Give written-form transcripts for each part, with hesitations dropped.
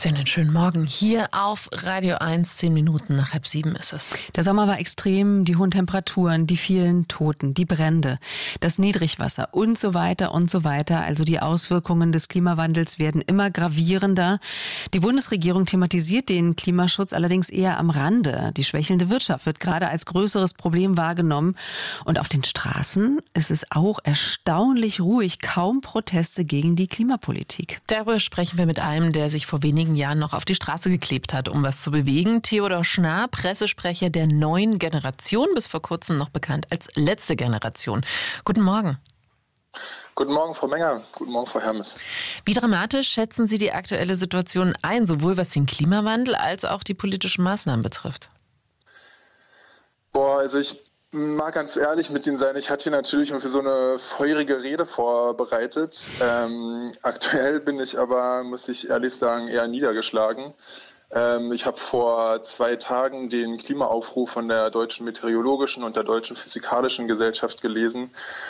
Einen schönen Morgen hier auf Radio 1, 10 Minuten nach 6:30 ist es. Der Sommer war extrem, die hohen Temperaturen, die vielen Toten, die Brände, das Niedrigwasser und so weiter und so weiter. Also die Auswirkungen des Klimawandels werden immer gravierender. Die Bundesregierung thematisiert den Klimaschutz allerdings eher am Rande. Die schwächelnde Wirtschaft wird gerade als größeres Problem wahrgenommen. Und auf den Straßen ist es auch erstaunlich ruhig, kaum Proteste gegen die Klimapolitik. Darüber sprechen wir mit einem, der sich vor wenigen Jahren noch auf die Straße geklebt hat, um was zu bewegen. Theodor Schnarr, Pressesprecher der neuen Generation, bis vor kurzem noch bekannt als letzte Generation. Guten Morgen. Guten Morgen, Frau Menger. Guten Morgen, Frau Hermes. Wie dramatisch schätzen Sie die aktuelle Situation ein, sowohl was den Klimawandel als auch die politischen Maßnahmen betrifft? Also ich mag ganz ehrlich mit Ihnen sein. Ich hatte hier natürlich für so eine feurige Rede vorbereitet. Aktuell bin ich aber, muss ich ehrlich sagen, eher niedergeschlagen. Ich habe vor 2 Tagen den Klimaaufruf von der Deutschen Meteorologischen und der Deutschen Physikalischen Gesellschaft gelesen.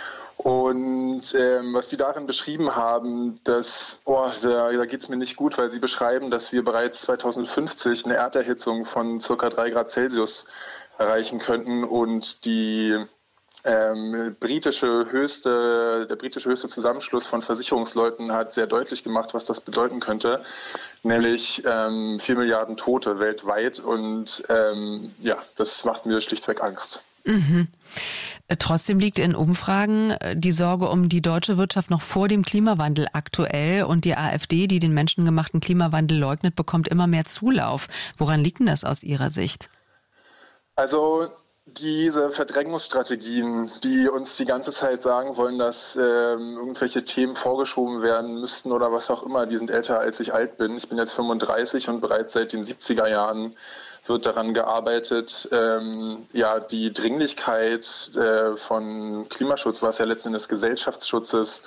Und was Sie darin beschrieben haben, da geht es mir nicht gut, weil Sie beschreiben, dass wir bereits 2050 eine Erderhitzung von ca. 3 Grad Celsius erreichen könnten und der britische höchste Zusammenschluss von Versicherungsleuten hat sehr deutlich gemacht, was das bedeuten könnte, nämlich 4 Milliarden Tote weltweit und das macht mir schlichtweg Angst. Mhm. Trotzdem liegt in Umfragen die Sorge um die deutsche Wirtschaft noch vor dem Klimawandel aktuell und die AfD, die den menschengemachten Klimawandel leugnet, bekommt immer mehr Zulauf. Woran liegt denn das aus Ihrer Sicht? Also diese Verdrängungsstrategien, die uns die ganze Zeit sagen wollen, dass irgendwelche Themen vorgeschoben werden müssten oder was auch immer, die sind älter als ich alt bin. Ich bin jetzt 35 und bereits seit den 70er Jahren wird daran gearbeitet, die Dringlichkeit von Klimaschutz, was ja letzten Endes Gesellschaftsschutzes,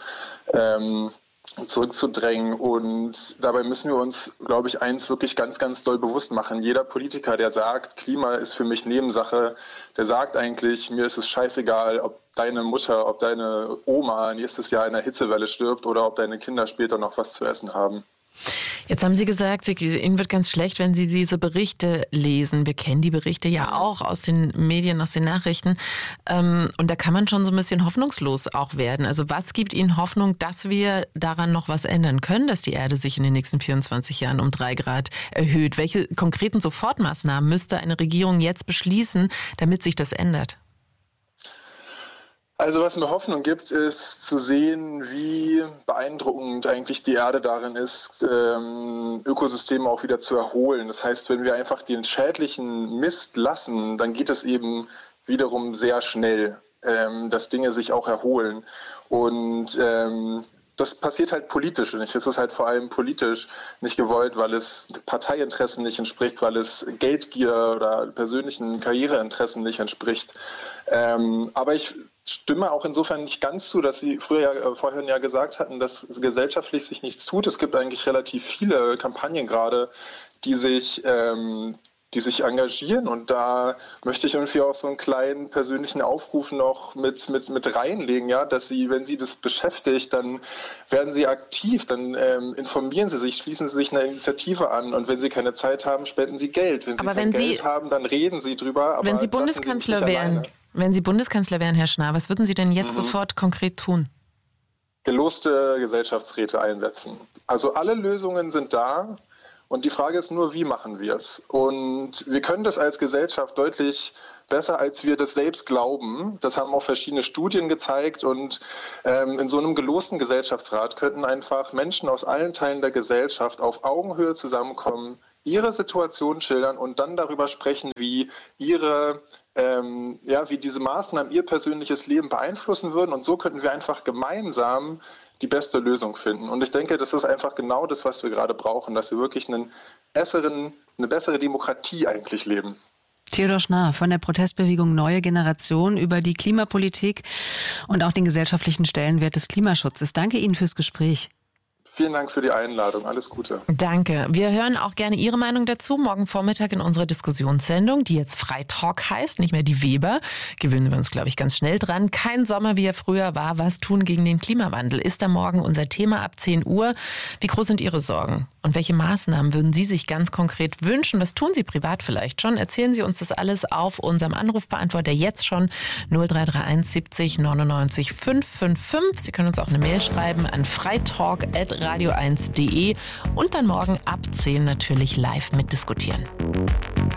zurückzudrängen. Und dabei müssen wir uns, glaube ich, eins wirklich ganz, ganz doll bewusst machen. Jeder Politiker, der sagt, Klima ist für mich Nebensache, der sagt eigentlich, mir ist es scheißegal, ob deine Mutter, ob deine Oma nächstes Jahr in der Hitzewelle stirbt oder ob deine Kinder später noch was zu essen haben. Jetzt haben Sie gesagt, Ihnen wird ganz schlecht, wenn Sie diese Berichte lesen. Wir kennen die Berichte ja auch aus den Medien, aus den Nachrichten. Und da kann man schon so ein bisschen hoffnungslos auch werden. Also was gibt Ihnen Hoffnung, dass wir daran noch was ändern können, dass die Erde sich in den nächsten 24 Jahren um 3 Grad erhöht? Welche konkreten Sofortmaßnahmen müsste eine Regierung jetzt beschließen, damit sich das ändert? Also was mir Hoffnung gibt, ist zu sehen, wie beeindruckend eigentlich die Erde darin ist, Ökosysteme auch wieder zu erholen. Das heißt, wenn wir einfach den schädlichen Mist lassen, dann geht es eben wiederum sehr schnell, dass Dinge sich auch erholen. Und das passiert halt politisch und es ist halt vor allem politisch nicht gewollt, weil es Parteiinteressen nicht entspricht, weil es Geldgier oder persönlichen Karriereinteressen nicht entspricht. Aber ich stimme auch insofern nicht ganz zu, dass Sie vorhin ja gesagt hatten, dass gesellschaftlich sich nichts tut. Es gibt eigentlich relativ viele Kampagnen gerade, die sich engagieren, und da möchte ich irgendwie auch so einen kleinen persönlichen Aufruf noch mit reinlegen, ja, dass Sie, wenn Sie das beschäftigt, dann werden Sie aktiv, dann informieren Sie sich, schließen Sie sich einer Initiative an, und wenn Sie keine Zeit haben, spenden Sie Geld. Wenn Sie kein Geld haben, dann reden Sie drüber. Aber wenn Sie Bundeskanzler wären, Herr Schnarr, was würden Sie denn jetzt sofort konkret tun? Geloste Gesellschaftsräte einsetzen. Also alle Lösungen sind da. Und die Frage ist nur, wie machen wir es? Und wir können das als Gesellschaft deutlich besser, als wir das selbst glauben. Das haben auch verschiedene Studien gezeigt. Und in so einem gelosten Gesellschaftsrat könnten einfach Menschen aus allen Teilen der Gesellschaft auf Augenhöhe zusammenkommen, ihre Situation schildern und dann darüber sprechen, wie wie diese Maßnahmen ihr persönliches Leben beeinflussen würden. Und so könnten wir einfach gemeinsam die beste Lösung finden. Und ich denke, das ist einfach genau das, was wir gerade brauchen, dass wir wirklich eine bessere Demokratie eigentlich leben. Theodor Schnarr von der Protestbewegung Neue Generation über die Klimapolitik und auch den gesellschaftlichen Stellenwert des Klimaschutzes. Danke Ihnen fürs Gespräch. Vielen Dank für die Einladung. Alles Gute. Danke. Wir hören auch gerne Ihre Meinung dazu. Morgen Vormittag in unserer Diskussionssendung, die jetzt Freitalk heißt, nicht mehr die Weber. Gewöhnen wir uns, glaube ich, ganz schnell dran. Kein Sommer, wie er früher war. Was tun gegen den Klimawandel? Ist da morgen unser Thema ab 10 Uhr. Wie groß sind Ihre Sorgen? Und welche Maßnahmen würden Sie sich ganz konkret wünschen? Was tun Sie privat vielleicht schon? Erzählen Sie uns das alles auf unserem Anrufbeantworter jetzt schon 0331 70 99 555. Sie können uns auch eine Mail schreiben an freitalk@radio1.de und dann morgen ab 10 natürlich live mitdiskutieren.